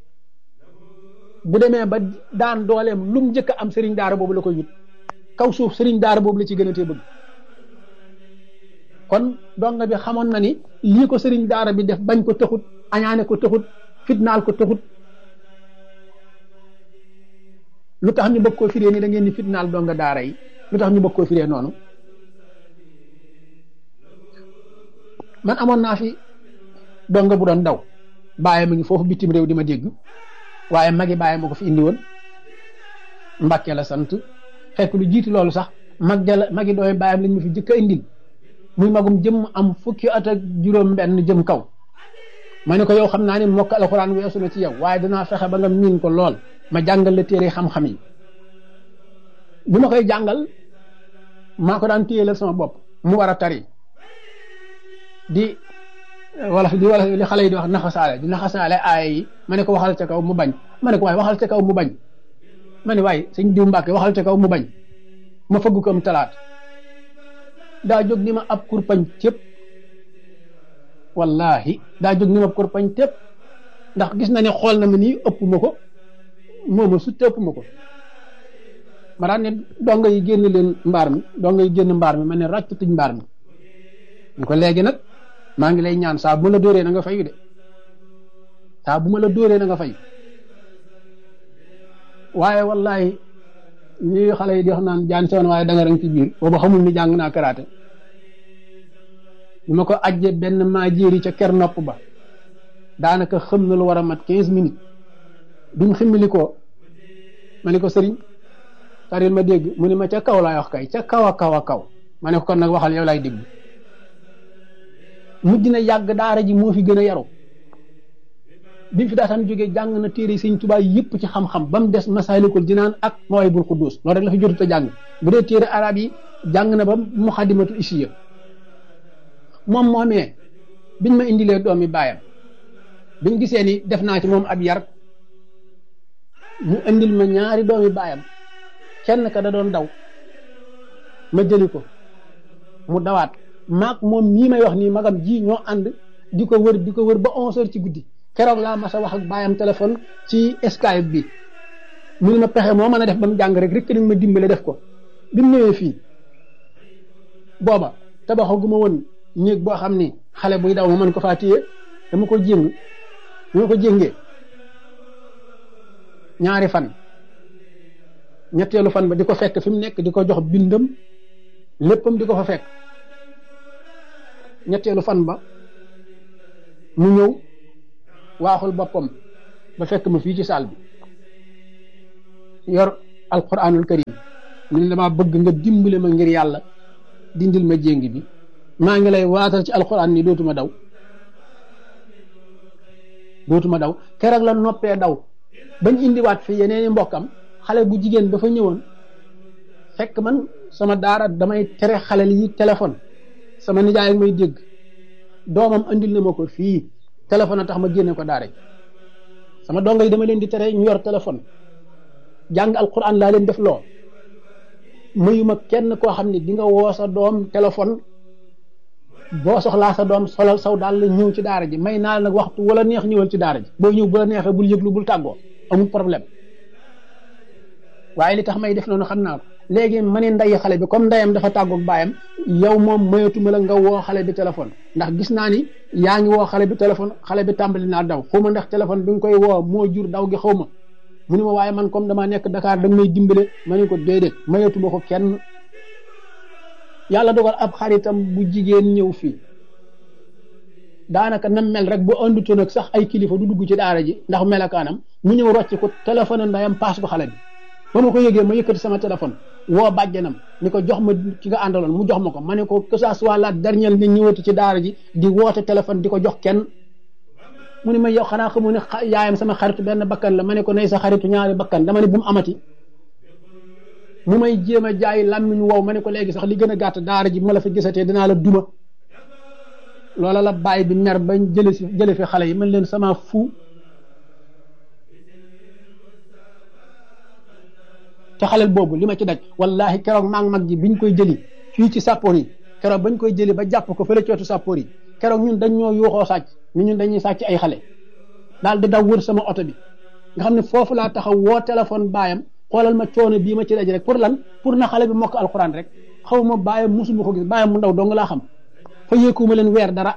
bu demee ba daan dooleem lu mu njëkk a am sëriñ daara boobu la koy wut kaw suuf sëriñ daara boobu la ci gën a tee bëgg kon donga bi xamoon na ni lii ko sëriñ daara bi def bañ ko taxut añaane ko taxut fitnaal ko taxut lu tax ñu bëgg koo firee ni da ngeen ni fitnaal donga daara yi lu tax ñu bëgg koo firee noonu man amoon naa fi donga bu doon daw bàyyi ma ngi foofu bitim réew di ma dégg waaye magi bàyyi ma ko fi indi woon Mbàkke la sant fekk lu jiitu loolu sax mag jala magi dooy bàyyam lañ ma fi jëkk a indil muy magum jëm am fukki at ak juróom benn jëm kaw ma ne ko yow xam naa ne mokk alxuraan weesu na ci yow waaye danaa fexe ba nga miin ko lool ma jàngal la téere xam-xam yi bi ma koy jàngal maa ko daan téye la sama bopp mu war a tari di wala di wala li xale yi di wax naxasaale di naxasaale aaya yi ma ne ko waxal ca kaw mu bañ ma ne ko waaye waxal ca kaw mu bañ ma ne waaye sëñ diw Mbàkke waxal ca kaw mu bañ ma fëgg ko am talaat daa jóg ni ma ab kurpañ tépp wallahi daa jóg ni ma ab kurpañ tépp ndax gis na ne xool na ma nii ëpp ma ko mooma su ëpp ma ko ma daan ne donga yi génn leen mbaar mi donga yi génn mbaar mi ma ne ràcc tuñ mbaar mi ñu ko léegi nag maa ngi lay ñaan saa bu ma la dóoree na nga fayu de saa bu ma la dóoree na nga fay waaye wallahi lii xale yi di wax naan jaan sewoon waaye danga rang ci biir booba xamul ni jàng naa karaate bi ma ko ajje benn maa jéeri ca ker nopp ba daanaka xam na lu war a mat quinze minutes bi mu ximmili ko ma ne ko sëriñ taril ma dégg mu ne ma ca kaw laay wax kay ca kaw a kaw a kaw ma ne ko kon nag waxal yow laay dégg mujj na yàgg daara ji moo fi gën a yaru bi mu fi daataan jógee jàng na téere sëñ Tuubaa yëpp ci xam-xam ba mu des Masaalikul Jinaan ak Mawaahibul Quddus loolu rek la fi jotut a jàng bu dee téere arab yi jàng na ba Muxaddamatul Isiya moom moomee biñ ma indilee doomi baayam biñ gisee ni def naa ci moom ab yar mu indil ma ñaari doomi baayam kenn ka da doon daw ma jëli ko mu dawaat maag moom mii may wax nii magam ji ñoo ànd di ko wër di ko wër ba onze heures ci guddi keroog laa mas a wax ak baayam téléphone ci Skype bi mu ne ma pexe moo mën a def ba mu jàng rek rek dañ ma dimbale def ko bi mu ñëwee fii booba tabaxaguma woon néeg boo xam ni xale buy daw ma mën ko faa téye dama ko jéng dama ko jéngee ñaari fan ñetteelu fan ba di ko fekk fi mu nekk di ko jox bindam léppam di ko fa fekk ñetteelu fan ba mu ñëw waaxul boppam ba fekk ma fii ci saal bi yor alquranul karim mu ne damaa bëgg nga dimbale ma ngir yàlla dindil ma jéng bi maa ngi lay waatal ci alquran ni dootuma daw dootuma daw. keroog la noppee daw bañ indiwaat fi yeneen i mbokkam xale bu jigéen ba fa ñëwoon fekk man sama daara damay tere xale yi téléphone sama nijaay ak may dégg doomam andil na ma ko fii téléphone a tax ma génne ko daara sama dongo yi dama leen di tere ñu yor téléphone jàng alquran laa leen def loo mayuma kenn koo xam ne di nga woo sa doom téléphone boo soxlaa sa doom solal saw daal la ñëw ci daara ji may naa la nag waxtu wala neex ñëwal ci daara ji boo ñëw bu la neexee bul yëglu bul tàggoo amul problème waaye li tax may def noonu xam naa ko léegi ma ne nday xale bi comme ndeyam dafa tàggoog baayam yow moom mayatuma la nga woo xale bi téléphone ndax gis naa ni yaa ngi woo xale bi téléphone xale bi tàmbali naa daw xaw ma ndax téléphone bi nga koy woo moo jur daw gi xaw ma mu ne ma waaye man comme damaa nekk Dakar da nga may dimbale ma ne ko déedéet mayatuma ko kenn. yàlla dogal ab xaritam bu jigéen ñëw fii daanaka nam mel rek bu andutoon nag sax ay kilifa du dugg ci daara ji ndax melakaanam mu ñëw rocc ko téléphone ndayam paas ko xale bi ba ma ko yëgee ma yëkkati sama téléphone woo bàjjanam ni ko jox ma ki nga àndaloon mu jox ma ko ma ne ko que ça soit la dernière nga ñëwati ci daara ji di woote téléphone di ko jox kenn mu ne ma yow xanaa xamu ne yaayam sama xaritu benn bakkan la ma ne ko nay sa xaritu ñaari bakkan dama ne bu mu amati mu may jéem a jaay làmmiñ wow ma ne ko léegi sax li gën a gàtt daara ji bu ma la fa gisatee dinaa la duma loola la bàyyi bi mer bañ jële si jële fi xale yi man leen sama fu te xalel boobu li ma ci daj wallahi keroog maa ngi mag ji biñ koy jëli fii ci sàppoor yi keroog bañ koy jëli ba jàpp ko fële cootu sàppoor yi keroog ñun dañ ñoo yuuxoo sàcc ñu ñun dañuy sàcc ay xale daal di daw wër sama oto bi nga xam ne foofu laa taxaw woo téléphone baayam xoolal ma coono bii ma ci daj rek pour lan pour na xale bi mokk alxuraan rek xaw ma baayam musuma ko gis baayam mu ndaw dong laa xam fa yéekuuma leen weer dara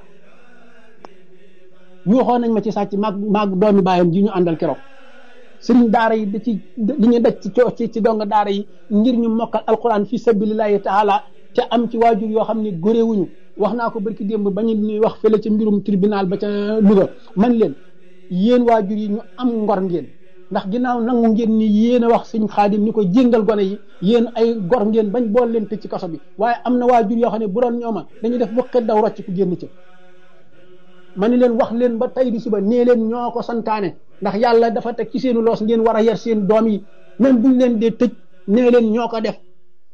yuuxoo nañ ma ci sàcc maag maag doomi baayam ji ñu àndal keroog sëriñ daara yi da ci li ñu daj ci ci ci dong daara yi ngir ñu mokkal alxuraan fi sabilillahi taala te am ci waajur yoo xam ne góréewuñu wax naa ko barki démb ba ñu wax fële ci mbirum tribunal ba ca Louga man leen yéen waajur yi ñu am ngor ngeen ndax ginnaaw nangu ngeen ni yéen a wax sëñ Xaadim ni ko jéngal gone yi yéen ay gor ngeen bañ bool leen tëj ci kaso bi waaye am na waajur yoo xam ne bu doon ñooma dañuy def wëqet daw rocc ku génn ca ma ni leen wax leen ba tey di suba nee leen ñoo ko santaane ndax yàlla dafa teg ci seenu loos ngeen war a yar seen doom yi même buñ leen dee tëj nee leen ñoo ko def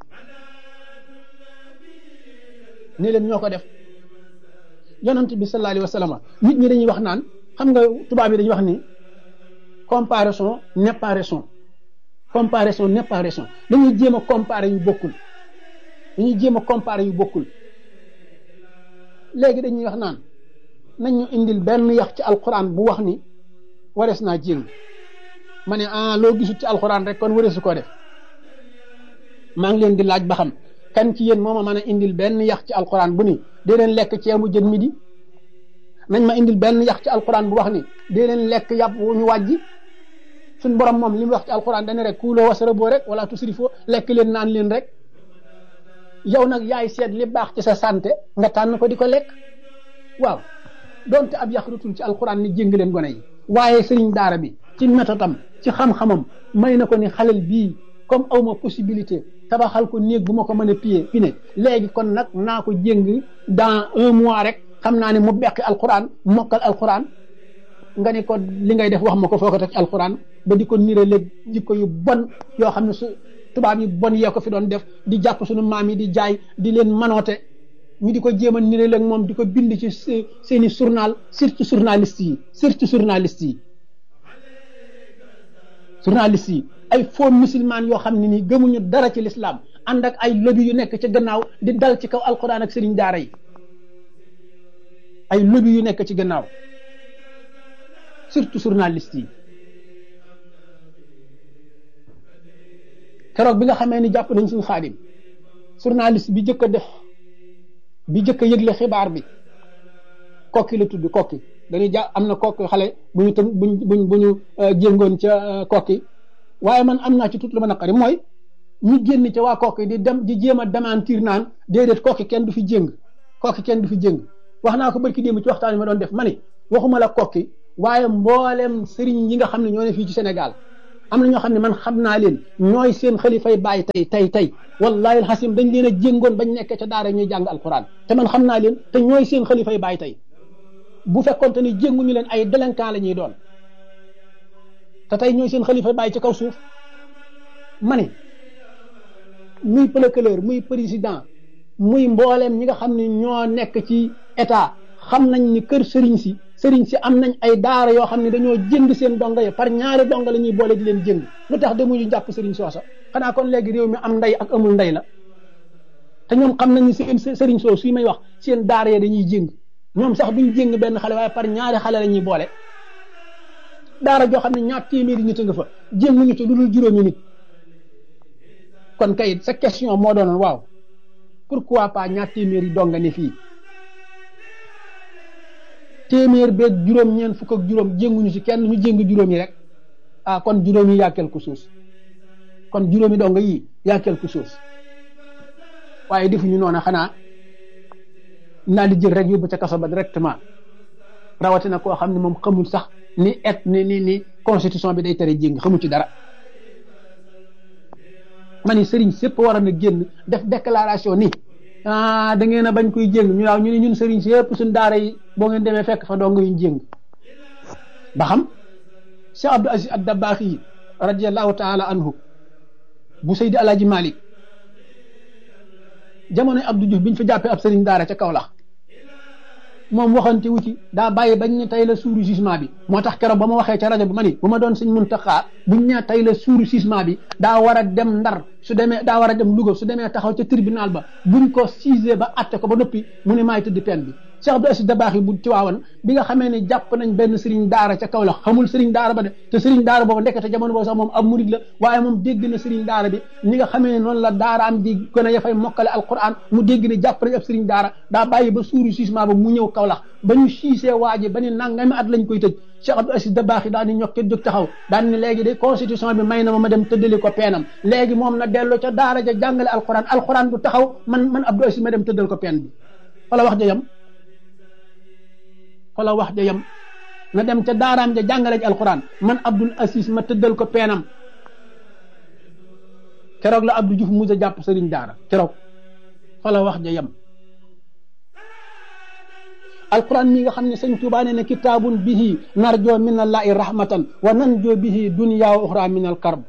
nee leen ñoo ko def yonent bi sallallahu alayhi wa sallam nit ñi dañuy wax naan xam nga tubaab yi dañuy wax ni comparaison n'est pas raison comparaison n'est pas raison dañuy jéem a comparer yu bokkul dañuy jéem a comparer yu bokkul léegi dañuy wax naan nañ ñu indil benn yax ci alquran bu wax ni warees naa jéng ma ne ah loo gisut ci alquran rek kon wareesu ko def maa ngi leen di laaj ba xam kan ci yéen moo ma mën a indil benn yax ci alquran bu ni dee leen lekk ceebu jën midi nañ ma indil benn yax ci alquran bu wax ni dee leen lekk yàpp wu ñu wàjji suñ borom moom li mu wax ci alquran dañu rek kuuloo wasaraboo rek wala tusrifoo lekk leen naan leen rek yow nag yaay seet li baax ci sa santé nga tànn ko di ko lekk waaw donte ab yax rutul ci alquran ni jéng leen gone yi waaye sëriñ daara bi ci métodam ci xam-xamam may na ko ni xalel bii comme awma possibilité tabaxal ko néeg bu ma ko mën a piye fi ne léegi kon nag naa ko jéng dans un mois rek xam naa ne mu beqi alquran mokkal alquran nga ni ko li ngay def wax ma ko foo ko teg alquran ba di ko nire léeg jikko yu bon yoo xam ne su tubaab yi bon yee ko fi doon def di jàpp suñu maam yi di jaay di leen manoote ñu di ko jéem a nire léeg moom di ko bind ci seeni journal surtout journaliste yi surtout journaliste yi journaliste yi ay faux musulman yoo xam ne nii gëmuñu dara ci l'islam ànd ak ay lobby yu nekk ci gannaaw di dal ci kaw alquran ak sëriñ daara yi ay lobby yu nekk ci gannaaw surtout journaliste yi keroog bi nga xamee ni jàpp nañ suñu Xaadim journaliste bi jëkk a def bi jëkk a yëgle xibaar bi kokki la tudd kokki dañuy ja am na kokki xale bu ñu tën buñ buñ bu ñu jéngoon ca kokki waaye man am naa ci tout lu ma naqari mooy ñu génn ca waa kokki di dem di jéem a démentir naan déedéet kokki kenn du fi jéng kokki kenn du fi jéng wax naa ko barki démb ci waxtaan yi ma doon def ma ni waxuma la kokki waaye mboolem sëriñ yi nga xam ne ñoo ne fii ci Sénégal am na ñoo xam ne man xam naa leen ñooy seen xalifay bàyyi tey tey tey wallahi alxasim dañ leen a jéngoon bañ nekkee ca daara ñuy jàng alquran te man xam naa leen te ñooy seen xalifay bàyyi tey bu fekkonte ni jénguñu leen ay délinquant la ñuy doon te tey ñooy seen xalifa bàyyi ci kaw suuf ma ne muy procureur muy président muy mbooleem ñi nga xam ne ñoo nekk ci état xam nañ ni kër sëriñ si sëriñ si am nañ ay daara yoo xam ne dañoo jënd seen donga yi par ñaari donga la ñuy boole di leen jënd lu tax demuñu jàpp sëriñ soosa xanaa kon léegi réew mi am ndey ak amul ndey la te ñoom xam nañ ni seen sëriñ soo suy may wax seen daara yi dañuy jëng ñoom sax duñ jëng benn xale waaye par ñaari xale la ñuy boole daara joo xam ne ñaar téeméeri nit a nga fa jënguñu ci lu dul juróomi nit kon kay sa question moo doonoon waaw pourquoi pas ñaar téeméeri donga ne fii téeméer beeg juróom ñeent fukk ak juróom jénguñu ci kenn ñu jéng juróom yi rek ah kon juróom yi yaa quelque chose kon juróomi donga yi yaa quelque chose waaye defuñu noonu xanaa naa di jël rek yóbbu ca kaso ba directement rawatina koo xam ne moom xamul sax ni et ni ni ni constitution bi day tere jéng xamul ci dara ma ni sëriñ sépp war a na génn def déclaration ni ah da ngeen a bañ koy jéng ñu waaw ñu ne ñun sëriñ si yëpp suñ daara yi boo ngeen demee fekk fa dong yuñ jéng ba xam Cheikh Abdou Aziz ad-Dabakh yi radiyallahu taala anhu bu Seydi Alaaji Malik jamonoy Abdou Diouf biñ fa jàppee ab sëriñ daara ca Kaolack moom waxante wuti daa bàyyi bañ ne tey la suuru jugement bi moo tax keroog ba ma waxee ca rajo bi ma ni bu ma doon Sëñ Muntaxa buñ ne tey la suuru jugement bi daa war a dem Ndar su demee daa war a dem Louga su demee taxaw ca tribunal ba buñ ko siisee ba atte ko ba noppi mu ne maay tëdd peine bi Cheikh Abdou Aziz Dabakh yi bu Tiwaawan bi nga xamee ne jàpp nañ benn sëriñ daara ca Kaolack xamul sëriñ daara ba de te sëriñ daara boobu ndekete jamono boobu sax moom ab murid la waaye moom dégg na sëriñ daara bi ni nga xamee ne noonu la daara am di gën a yafay mokkale alquran mu dégg ne jàpp nañ ab sëriñ daara daa bàyyi ba suuru jugement ba mu ñëw Kaolack ba ñu siisee waaji ba ni nangami at lañ koy tëj Cheikh Abdou Aziz Dabakh yi daal ni ñokkee jóg taxaw daal ni léegi de constitution bi may na ma ma dem tëddali ko peenam léegi moom na dellu ca daara ja jàngale alquran alquran du taxaw man man Abdou Aziz ma dem tëddal ko peen bi wala wax ja yam wala wax ja yam na dem ca daaraam ja jàngale ji alquran man Abdou Aziz ma tëddal ko peenam keroog la Abdou Diouf musa jàpp sëriñ daara keroog wala wax ja yam alquran mi nga xam ne sëñ Tuubaa nee na kitaabun bihi narjoo min allahi rahmatan wa nanjoo bihi dunya wa uxra min al karb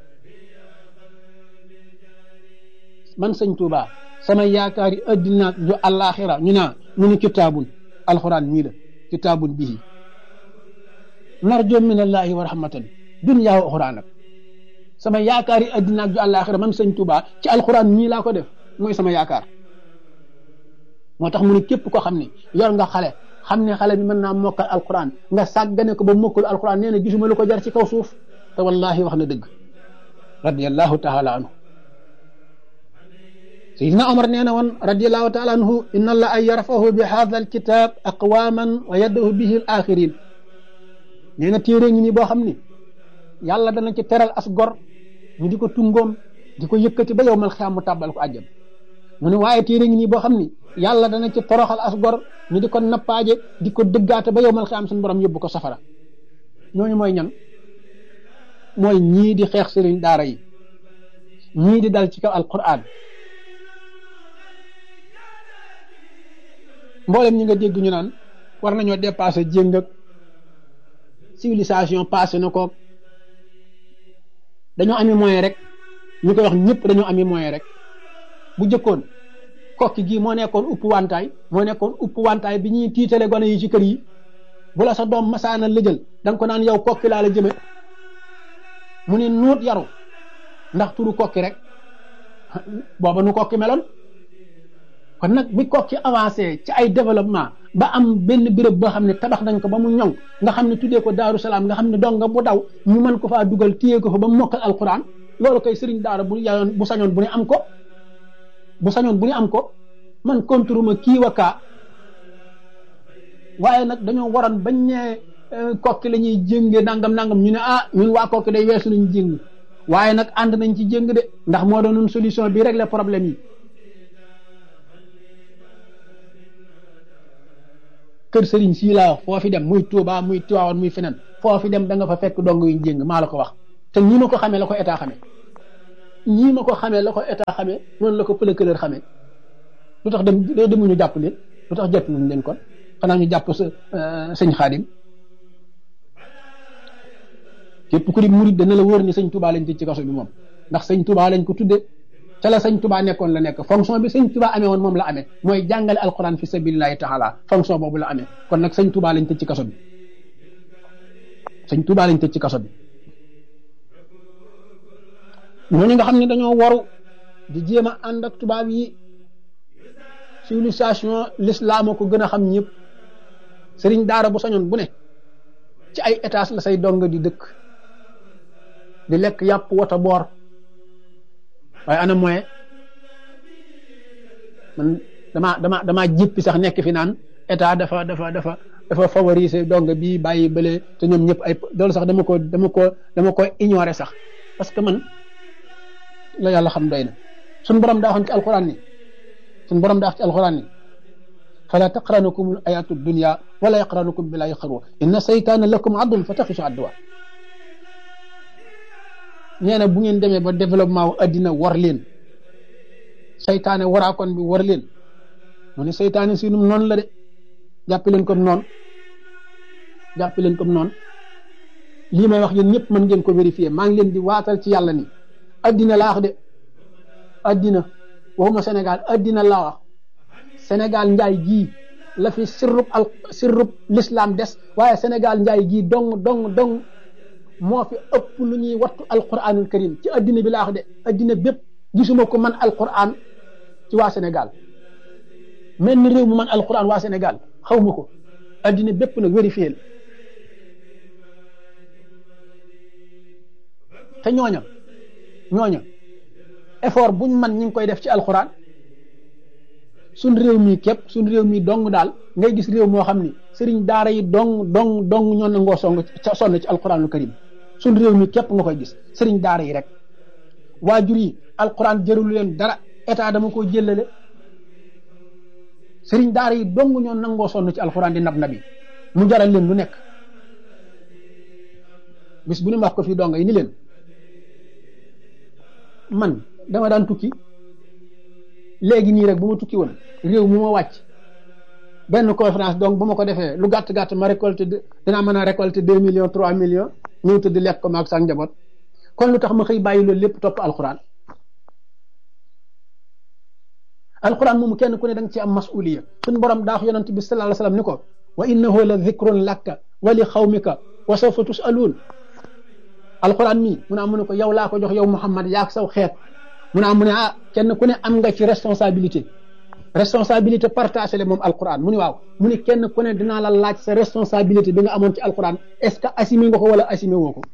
man sëñ Tuubaa sama yaakaari addina ju àllaaxira ñu naa ñu ni kitaabun alquran mii la kitaabun bihi narjoo min allahi wa rahmatan dunya wa uxra nag sama yaakaari addina ju àllaaxira man sëñ Tuubaa ci alquran mii laa ko def mooy sama yaakaar moo tax mu ne képp koo xam ne yor nga xale xam ne xale bi mën naa mokkal alquran nga sàggane ko ba mokkul alquran nee na gisuma lu ko jar ci kaw suuf te wallahi wax na dëgg radiyallahu taala anhu sayidina Omar nee na woon radiyallahu taala anhu inna allah ay yarfahu bi hadha alkitab aqwaman wa yadahu bihi al axirin nee na téere ngi nii boo xam ni yàlla dana ci teral as gor ñu di ko tungoom di ko yëkkati ba yow mal xiyaam mu tàbbal ko àjjana mu ne waaye téere ngi nii boo xam ni yàlla dana ci toroxal as gor ñu di ko nappaaje di ko dëggaate ba yow mal xiyaam suñu borom yóbbu ko safara ñooñu mooy ñan mooy ñii di xeex sëriñ daara yi ñii di dal ci kaw alquran mboolem ñi nga dégg ñu naan war nañoo dépasser jéng ak civilisation passé na ko dañoo ami moyen rek ñu koy wax ñëpp dañoo ami moyen rek bu jëkkoon kokki gii moo nekkoon upp wantaay moo nekkoon upp wantaay bi ñuy tiitale gone yi ci kër yi bu la sa doom masaana lëjël da nga ko naan yow kokki laa la jëme mu ne nuut yaru ndax turu kokki rek booba nu kokki meloon kon nag bi kokki avancé ci ay développement ba am benn béréb boo xam ne tabax nañ ko ba mu ñoŋ nga xam ne tuddee ko Daaru Salaam nga xam ne dong nga bu daw ñu mën ko faa dugal téye ko fa ba mu mokkal alquran loolu koy sëriñ daara bu yayoon bu sañoon bu ne am ko bu sañoon bu ne am ko man contre ma kii wa kaa waaye nag dañoo waroon bañ ne kokki la ñuy jénge nangam nangam ñu ne ah ñun waa kokki day weesu nañ jéng waaye nag ànd nañ ci jéng de ndax moo doon solution bi régler problème yi kër sëriñ sii laa wax foo fi dem muy Touba muy Tiwaawan muy feneen foo fi dem da nga fa fekk dong yuñ jéng maa la ko wax te ñii ma ko xamee la ko état xamee ñii ma ko xamee la ko état xamee noonu la ko procureur xamee lu tax dem demuñu jàpp leen lu tax jàpp luñ leen kon xanaa ñu jàpp sa sëñ Xaadim képp ku di murid dana la wóor ni sëñ Touba lañ tëj ci kaso bi moom ndax sëñ Touba lañ ko tudde ca la sëñ Touba nekkoon la nekk fonction bi sëñ Touba amee woon moom la amee mooy jàngale alquran fi sabilillahi taala fonction boobu la amee kon nag sëñ Touba lañ tëj ci kaso bi sëñ Touba lañ tëj ci kaso bi ñooñu nga xam ne dañoo waru di jéem a ànd ak tubaab yi civilisation l'islam ko gën a xam ñëpp sëriñ daara bu sañoon bu ne ci ay étage la say dong di dëkk di lekk yàpp wata boor waaye ana moyen man dama dama damaa jéppi sax nekk fi naan état dafa dafa dafa dafa favoriser dong bii bàyyi bële te ñoom ñëpp ay loolu sax dama ko dama ko dama ko ignorer sax parce que man la yàlla xam doy na suñ borom daa waxoon ci alquran ni suñ borom daa wax ci alquran ni fala taqranukum ayatu dunya wala yaqranukum billahi xarwa inna saytaana lakum addun fa taxisu adduwa nee na bu ngeen demee ba développement wu addina war leen saytaane waraakoon bi war leen mu ne saytaane si num noonu la de jàppi leen comme noonu jàppi leen comme noonu lii may wax yéen ñëpp mën ngeen ko vérifier maa ngi leen di waatal ci yàlla ni addina laa wax de addina waxuma Sénégal addina laa wax Sénégal njaay gii la fi sirrub al sirrub l'islam des waaye Sénégal njaay gii dong dong dong moo fi ëpp lu ñuy wattu alquranul karim ci addina bi laa wax de addina bépp gisuma ko man alquran ci waa Sénégal mel ni réew mu man alquran waa Sénégal xaw ma ko addina bépp nag vérifié te ñooña ñooña effort buñ man ñi ngi koy def ci alquran suñ réew mi képp suñ réew mi dong daal ngay gis réew moo xam ni sëriñ daara yi dong dong dong ñoo nangoo song sonn ci alquranul karim suñ réew mi képp nga koy gis sëriñ daara yi rek waajur yi alquran jërulu leen dara état dama ko jëlale sëriñ daara yi dong ñoo nangoo sonn ci alquran di nab nabi mu jaral leen lu nekk bis bu ne wax ko fii dong yi ni leen man dama daan tukki léegi nii rek bu ma tukki woon réew mu ma wàcc benn conférence donc bu ma ko defee lu gàtt gàtt ma récolté dinaa mën a récolter deux millions trois millions ñëw tëdd lekk ko ma ak sa njaboot kon lu tax ma xëy bàyyi loolu lépp topp alquran alquran moomu kenn ku ne da nga ci am masuliya suñ borom daa wax yonent bi sallallahu alayhi wasallam ni ko wa innahu la dhikrun laka wa li xawmika wa sawfa tusaluun alquran mii mu ne am mu ne ko yow laa ko jox yow Muhammad yaak saw xeet mu ne am mu ne ah kenn ku ne am nga ci responsabilité responsabilité partagée la moom alquran mu ne waaw mu ne kenn ku ne dinaa la laaj sa responsabilité bi nga amoon ci alquran est-ce que assumé nga ko wala assumé woo ko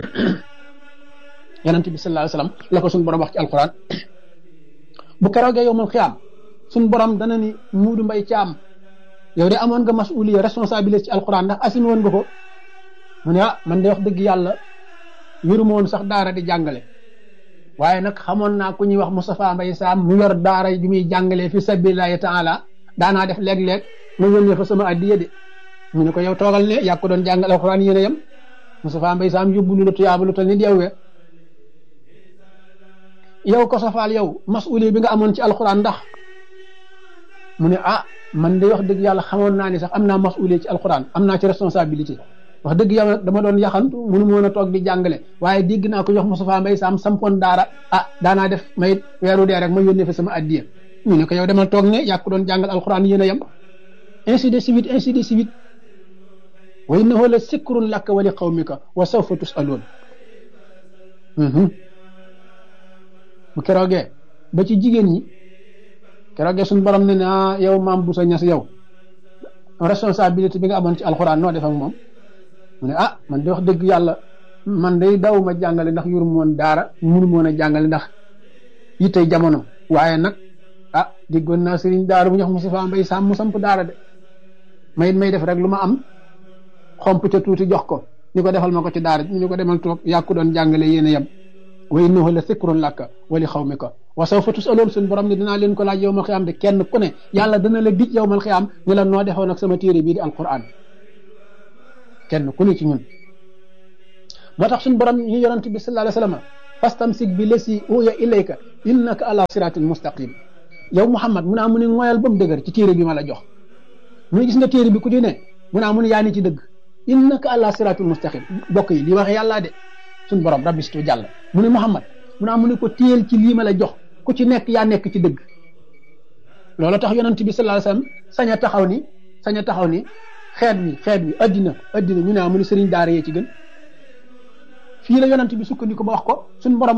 yonent bi sallallahu alayhi wasallam la ko suñu borom wax ci alquran bu keroogee yow moom xiyaam suñu borom dana ni Muudu Mbay Caam yow de amoon nga masuliya responsabilité ci alquran ndax assumé woon nga ko mu ne ah man de wax dëgg yàlla yëruma woon sax daara di jàngale waaye nag xamoon naa ku ñuy wax Moustapha Mbay Sam mu yor daara ju muy jàngalee fi sabilillahi taala daanaa def léeg-léeg ma yónnee fa sama addiya de mu ne ko yow toogal ne yaa ko doon jàngal alxuraan yéen a yem Moustapha Mbay Sam yóbbu lu la tuyaaba lu tal ni deewee yow ko safaal yow mas'uli bi nga amoon ci alxuraan ndax mu ne ah man de wax dëgg yàlla xamoon naa ni sax am naa mas'uli ci alxuraan am naa ci responsabilité wax dëgg yàlla dama doon yaxantu mënu ma woon a toog di jàngale waaye dégg naa ko jox Moustapha Mbay Sam sampoon daara ah daanaa def may weeru dee rek ma yónnee fa sama addiya ñu ne ko yow demal toog ne yaa ko doon jàngal alxuraan yéen a yem ainsi de suite ainsi de suite wa innahu la sikrun laka wa li qawmika wa sawfa tus'alun bu keroogee ba ci jigéen ñi keroogee suñu borom ne na yow maam bu sa ñas yow responsabilité bi nga amoon ci alxuraan noo def ak moom mu ne ah man de wax dëgg yàlla man day daw ma jàngale ndax yuru moon daara munu moon a jàngale ndax yittey jamono waaye nag ah diggoon naa sëriñ daara bu ñu wax Moustapha Mbay Sam mu samp daara de may may def rek lu ma am xomp ca tuuti jox ko ni ko defal ma ko ci daara ñu ko demal toog yàkku doon jàngale yéen a yem wa innahu la sikrun laka wa li xawmika wa sawfa tus'alun suñ borom ne dinaa leen ko laaj yowmal xiyaam de kenn ku ne yàlla dana la dij yowmal xiyaam ñu la noo defoon ak sama téere bii di alquran kenn ku ne ci ñun moo tax suñ borom ñu yonent bi sallallahu alayhi wasallam fastamsik bi lesi uya ilayka innaka ala siratin mustaqim yow Muhammad mu naa mu ne ngoyal ba mu dëgër ci téere bi ma la jox mu ne gis nga téere bi ku ci ne mu naa mun yaa ni ci dëgg innaka ala siratul mustaqim bokk yi li wax yàllaa de suñ borom rabbi stu jàll mu ne Muhammad mu naa mu ne ko téel ci lii ma la jox ku ci nekk yaa nekk ci dëgg loolu tax yonent bi sallallahu alayhi wasallam sañ a taxaw ni sañ a taxaw ni xeet wi xeet wi addina addina ñu ne mu ne sëriñ daara yee ci gën fii la yonent bi sukkandiku ba wax ko suñ borom